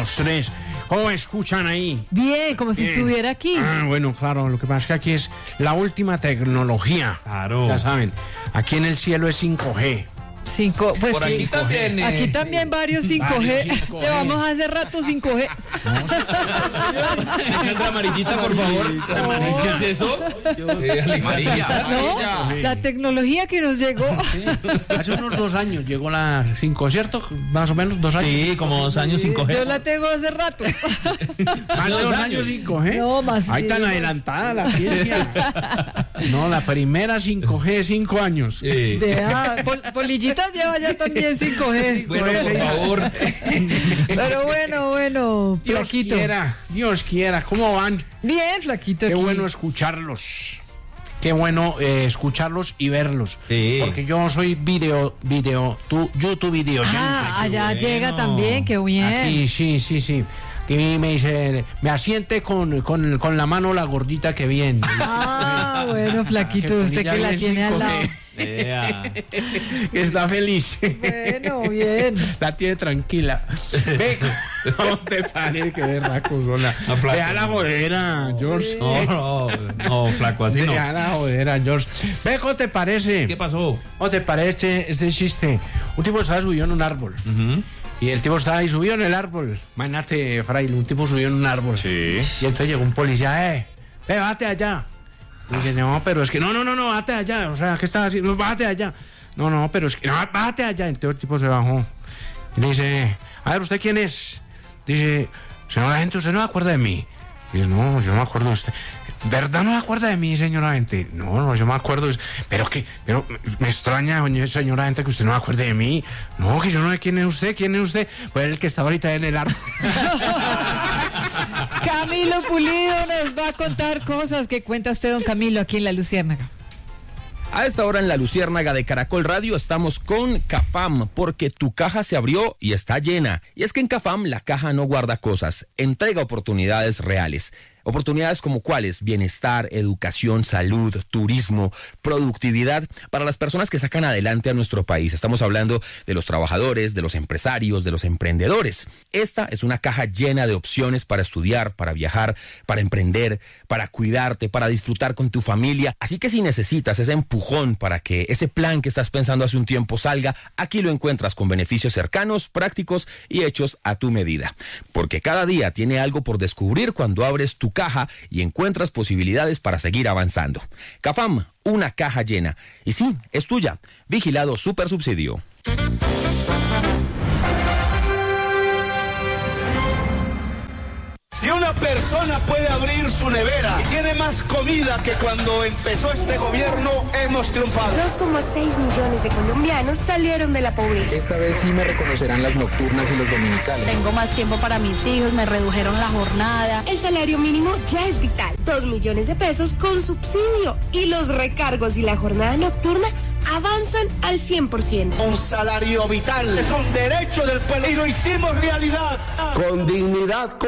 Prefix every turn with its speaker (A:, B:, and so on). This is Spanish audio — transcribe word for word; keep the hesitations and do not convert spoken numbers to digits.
A: los tres. ¿Cómo escuchan ahí?
B: Bien, como si
A: Bien.
B: estuviera aquí.
A: Ah, bueno, claro, lo que pasa es que aquí es la última tecnología.
C: Claro.
A: Ya saben, aquí en el cielo es cinco G.
B: Cinco, pues
C: Por
B: sí.
C: aquí también. eh,
B: Aquí también varios cinco G.
A: Varios cinco G.
B: Llevamos hace rato cinco G.
C: Alejandra Amarillita, por favor.
B: No.
C: ¿Qué es eso? Eh, Alexandra.
B: ¿No? La tecnología que nos llegó.
A: Hace unos dos años llegó la cinco, ¿cierto? Más o menos dos años.
C: Sí, como dos años cinco G.
B: Yo la tengo hace rato.
A: Más de
C: dos
A: dos
C: años.
A: años cinco G.
B: No, más.
A: Ahí tan adelantada la ciencia. No, la primera cinco G, cinco años.
C: Sí.
B: Vea, Pol- Polillitas lleva ya también cinco G.
C: Bueno, por favor.
B: Pero bueno, bueno,
A: Dios
B: flaquito.
A: quiera, Dios quiera. ¿Cómo van?
B: Bien, flaquito.
A: Qué
B: aquí.
A: bueno escucharlos. Qué bueno eh, escucharlos y verlos.
C: Sí.
A: Porque yo soy video, video, tu, YouTube video.
B: Ah, allá
C: bueno.
B: llega también, qué bien.
A: Aquí, sí, sí, sí. Aquí me dice, me asiente con, con, con la mano la gordita que viene.
B: Ah, bueno, flaquito,
A: Que
B: usted
A: ya
B: que la
A: viene
B: tiene al
A: cinco G.
B: lado.
C: Vea.
A: Que está feliz.
B: Bueno, bien.
A: La tiene tranquila. Ve, no te pares, que berraco sola.
C: No, flaco,
A: Deja la
C: no.
A: jodera, George.
C: No, no, no, flaco, así no.
A: Deja la jodera, George. Ve, ¿cómo te parece?
C: ¿Qué pasó?
A: ¿Cómo te parece este chiste? Un tipo estaba subido en un árbol.
C: Ujú.
A: Y el tipo estaba ahí subido en el árbol. Imagínate, fraile, un tipo subió en un árbol.
C: Sí.
A: Y entonces llegó un policía, eh, ve, bájate allá. Y dice, no, pero es que, no, no, no, no, bájate allá. O sea, ¿qué estás haciendo? No, bájate allá. No, no, pero es que, no, bájate allá. Entonces el tipo se bajó. Y le dice, a ver, ¿usted quién es? Dice, señora gente, ¿usted no se acuerda de mí? Dice, no, yo no me acuerdo de usted. ¿Verdad no me acuerda de mí, señora gente? No, no, yo me acuerdo. de- Pero que, pero me extraña, doña señora gente, que usted no me acuerde de mí. No, que yo no sé quién es usted, quién es usted. Pues el que estaba ahorita en el árbol.
B: Camilo Pulido nos va a contar cosas que cuenta usted, don Camilo, aquí en La Luciérnaga.
D: A esta hora en La Luciérnaga de Caracol Radio estamos con Cafam, porque tu caja se abrió y está llena. Y es que en Cafam la caja no guarda cosas, entrega oportunidades reales. Oportunidades como cuáles: bienestar, educación, salud, turismo, productividad para las personas que sacan adelante a nuestro país. Estamos hablando de los trabajadores, de los empresarios, de los emprendedores. Esta es una caja llena de opciones para estudiar, para viajar, para emprender, para cuidarte, para disfrutar con tu familia. Así que si necesitas ese empujón para que ese plan que estás pensando hace un tiempo salga, aquí lo encuentras con beneficios cercanos, prácticos y hechos a tu medida. Porque cada día tiene algo por descubrir cuando abres tu caja y encuentras posibilidades para seguir avanzando. Cafam, una caja llena. Y sí, es tuya. Vigilado Supersubsidio.
E: Si una persona puede abrir su nevera y tiene más comida que cuando empezó este gobierno, hemos triunfado.
F: dos coma seis millones de colombianos salieron de la pobreza.
G: Esta vez sí me reconocerán las nocturnas y los dominicales.
H: Tengo más tiempo para mis hijos, me redujeron la jornada.
F: El salario mínimo ya es vital. Dos millones de pesos con subsidio. Y los recargos y la jornada nocturna avanzan al cien por ciento.
E: Un salario vital es un derecho del pueblo y lo hicimos realidad.
I: Con dignidad.